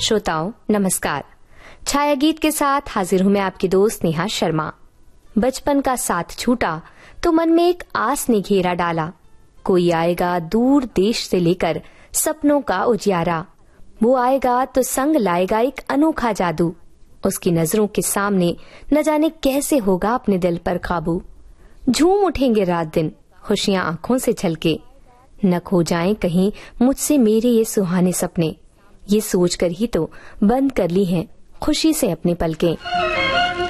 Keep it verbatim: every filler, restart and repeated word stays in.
श्रोताओं नमस्कार। छाया गीत के साथ हाजिर हूं मैं आपकी दोस्त नेहा शर्मा। बचपन का साथ छूटा तो मन में एक आस ने घेरा डाला, कोई आएगा दूर देश से लेकर सपनों का उजियारा। वो आएगा तो संग लाएगा एक अनोखा जादू, उसकी नजरों के सामने न जाने कैसे होगा अपने दिल पर काबू। झूम उठेंगे रात दिन खुशियां आंखों से झलके, न खो जाएं कहीं मुझसे मेरे ये सुहाने सपने। ये सोचकर ही तो बंद कर ली हैं खुशी से अपनी पलकें।